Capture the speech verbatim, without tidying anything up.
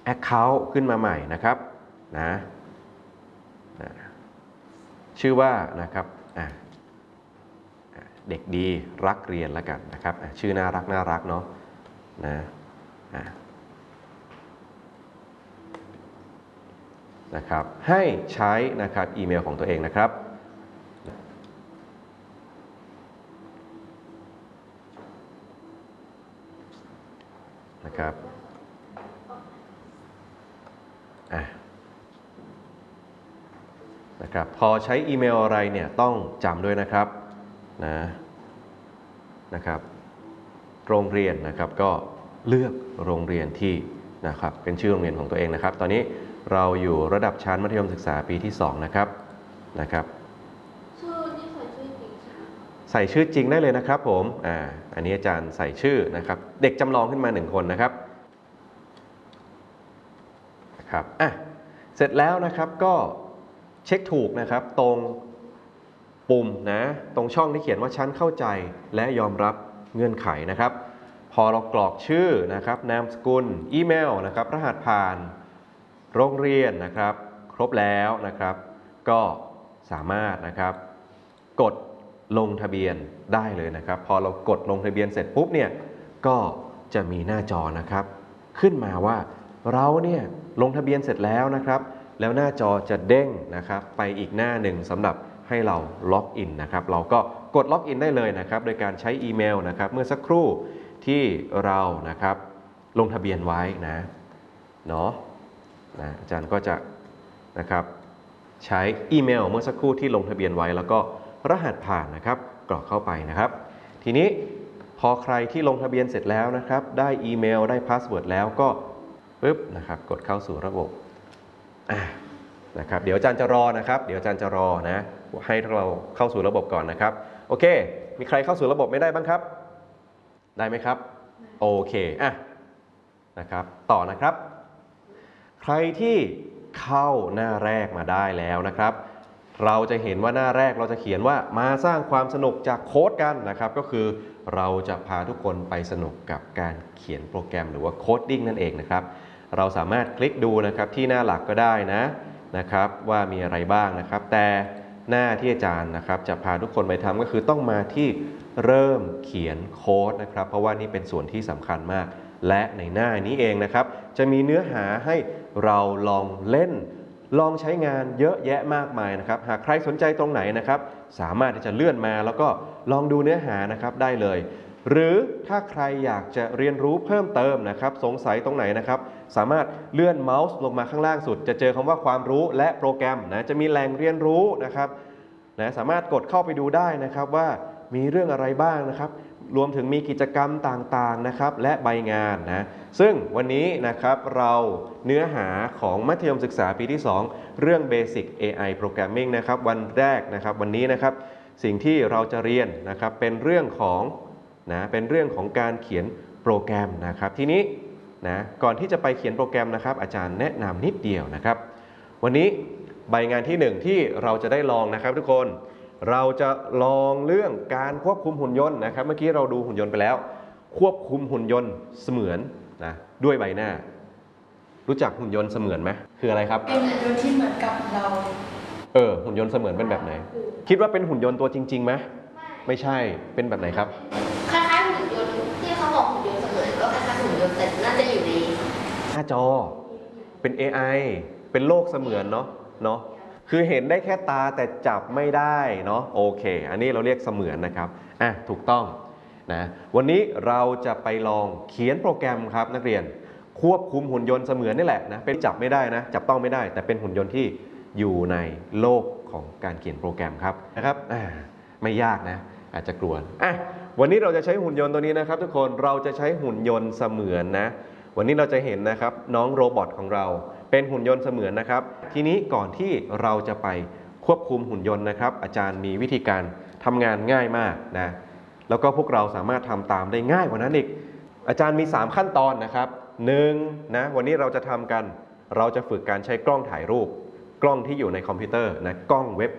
Account ขึ้นมาใหม่นะครับนะนะชื่อว่านะครับอ่ะเด็กดีรักเรียนแล้วกันนะครับชื่อน่ารักน่ารักเนาะนะนะครับให้ใช้นะครับอีเมลของตัวเองนะครับนะครับอ่ะนะครับพอใช้อีเมลอะไรเนี่ยต้องจำด้วยนะครับนะนะครับโรงเรียนนะครับก็เลือกโรงเรียนที่นะครับเป็นชื่อโรงเรียนของตัวเองนะครับตอนนี้เราอยู่ระดับชั้นมัธยมศึกษาปีที่สองนะครับนะครับชื่อนี่ใส่ชื่อจริงใช่ไหมใส่ชื่อจริงได้เลยนะครับผมอ่าอันนี้อาจารย์ใส่ชื่อนะครับเด็กจำลองขึ้นมาหนึ่งคนนะครับนะครับอ่ะเสร็จแล้วนะครับก็เช็คถูกนะครับตรงปุ่มนะตรงช่องที่เขียนว่าชั้นเข้าใจและยอมรับเงื่อนไขนะครับพอเรากรอกชื่อนะครับนามสกุลอีเมลนะครับรหัสผ่านโรงเรียนนะครับครบแล้วนะครับก็สามารถนะครับกดลงทะเบียนได้เลยนะครับพอเรากดลงทะเบียนเสร็จปุ๊บเนี่ยก็จะมีหน้าจอนะครับขึ้นมาว่าเราเนี่ยลงทะเบียนเสร็จแล้วนะครับแล้วหน้าจอจะเด้งนะครับไปอีกหน้าหนึ่งสำหรับให้เราล็อกอินนะครับเราก็กดล็อกอินได้เลยนะครับโดยการใช้อีเมลนะครับเมื่อสักครู่ที่เรานะครับลงทะเบียนไว้นะเนาะนะอาจารย์ก็จะนะครับใช้อีเมลเมื่อสักครู่ที่ลงทะเบียนไว้แล้วก็รหัสผ่านนะครับกรอกเข้าไปนะครับทีนี้พอใครที่ลงทะเบียนเสร็จแล้วนะครับได้อีเมลได้พาสเวิร์ดแล้วก็ปึ๊บนะครับกดเข้าสู่ระบบนะครับเดี๋ยวอาจารย์จะรอนะครับเดี๋ยวอาจารย์จะรอนะให้เราเข้าสู่ระบบก่อนนะครับโอเคมีใครเข้าสู่ระบบไม่ได้บ้างครับได้ไหมครับโอเคอ่ะนะครับต่อนะครับใครที่เข้าหน้าแรกมาได้แล้วนะครับเราจะเห็นว่าหน้าแรกเราจะเขียนว่ามาสร้างความสนุกจากโค้ดกันนะครับก็คือเราจะพาทุกคนไปสนุกกับการเขียนโปรแกรมหรือว่าโคดดิ้งนั่นเองนะครับเราสามารถคลิกดูนะครับที่หน้าหลักก็ได้นะนะครับว่ามีอะไรบ้างนะครับแต่หน้าที่อาจารย์นะครับจะพาทุกคนไปทำก็คือต้องมาที่เริ่มเขียนโค้ดนะครับเพราะว่านี่เป็นส่วนที่สำคัญมากและในหน้านี้เองนะครับจะมีเนื้อหาให้เราลองเล่นลองใช้งานเยอะแยะมากมายนะครับหากใครสนใจตรงไหนนะครับสามารถที่จะเลื่อนมาแล้วก็ลองดูเนื้อหานะครับได้เลยหรือถ้าใครอยากจะเรียนรู้เพิ่มเติมนะครับสงสัยตรงไหนนะครับสามารถเลื่อนเมาส์ลงมาข้างล่างสุดจะเจอคำว่าความรู้และโปรแกรมนะจะมีแหล่งเรียนรู้นะครับนะสามารถกดเข้าไปดูได้นะครับว่ามีเรื่องอะไรบ้างนะครับรวมถึงมีกิจกรรมต่างๆนะครับและใบงานนะซึ่งวันนี้นะครับเราเนื้อหาของมัธยมศึกษาปีที่สองเรื่อง Basic เอ ไอ Programming นะครับวันแรกนะครับวันนี้นะครับสิ่งที่เราจะเรียนนะครับเป็นเรื่องของนะเป็นเรื่องของการเขียนโปรแกรมนะครับทีนี้นะก่อนที่จะไปเขียนโปรแกรมนะครับอาจารย์แนะนำนิดเดียวนะครับวันนี้ใบงานที่หนึ่งที่เราจะได้ลองนะครับทุกคนเราจะลองเรื่องการควบคุมหุ่นยนต์นะครับเมื่อกี้เราดูหุ่นยนต์ไปแล้วควบคุมหุ่นยนต์เสมือนนะด้วยใบหน้ารู้จักหุ่นยนต์เสมือนไหมคืออะไรครับเป็นหุ่นยนต์ที่เหมือนกับเราเออหุ่นยนต์เสมือนเป็นแบบไหนคิดว่าเป็นหุ่นยนต์ตัวจริงๆไหมไม่ใช่เป็นแบบไหนครับคล้ายๆหุ่นยนต์ที่เขาบอกหุ่นยนต์เสมือนก็คล้ายๆหุ่นยนต์แต่น่าจะอยู่ในหน้าจอเป็น เอ ไอ เป็นโลกเสมือนเนาะเนาะคือเห็นได้แค่ตาแต่จับไม่ได้เนาะโอเคอันนี้เราเรียกเสมือนนะครับอ่ะถูกต้องนะวันนี้เราจะไปลองเขียนโปรแกรมครับนักเรียนควบคุมหุ่นยนต์เสมือนนี่แหละนะเป็นจับไม่ได้นะจับต้องไม่ได้แต่เป็นหุ่นยนต์ที่อยู่ในโลกของการเขียนโปรแกรมครับนะครับอ่าไม่ยากนะอาจจะกลัวอ่ะวันนี้เราจะใช้หุ่นยนต์ตัวนี้นะครับทุกคนเราจะใช้หุ่นยนต์เสมือนนะวันนี้เราจะเห็นนะครับน้องโรบอทของเราเป็นหุ่นยนต์เสมือนนะครับทีนี้ก่อนที่เราจะไปควบคุมหุ่นยนต์นะครับอาจารย์มีวิธีการทำงานง่ายมากนะแล้วก็พวกเราสามารถทำตามได้ง่ายกว่านั้นอีกอาจารย์มีสามขั้นตอนนะครับหนึ่งนะวันนี้เราจะทำกันเราจะฝึกการใช้กล้องถ่ายรูปกล้องที่อยู่ในคอมพิวเตอร์นะกล้องเว็บ